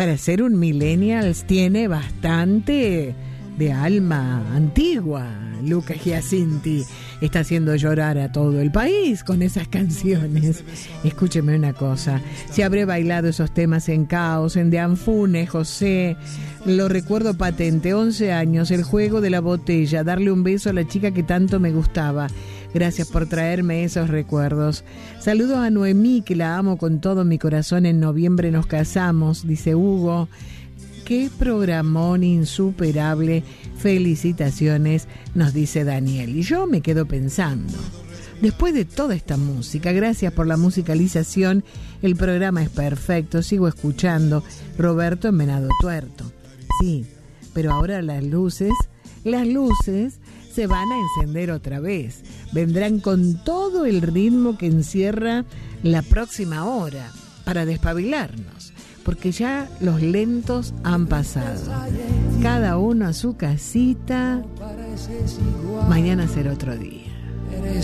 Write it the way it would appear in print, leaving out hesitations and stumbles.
para ser un millennials tiene bastante de alma antigua. Lucas Giacinti está haciendo llorar a todo el país con esas canciones. Escúcheme una cosa, si habré bailado esos temas en Caos, en De Anfunes, José, lo recuerdo patente, 11 años, el juego de la botella, darle un beso a la chica que tanto me gustaba. Gracias por traerme esos recuerdos. Saludos a Noemí, que la amo con todo mi corazón. En noviembre nos casamos, dice Hugo. Qué programón insuperable. Felicitaciones, nos dice Daniel. Y yo me quedo pensando, después de toda esta música, gracias por la musicalización, el programa es perfecto, sigo escuchando. Roberto en Venado Tuerto. Sí, pero ahora las luces se van a encender otra vez. Vendrán con todo el ritmo que encierra la próxima hora para despabilarnos, porque ya los lentos han pasado. Cada uno a su casita. Mañana será otro día.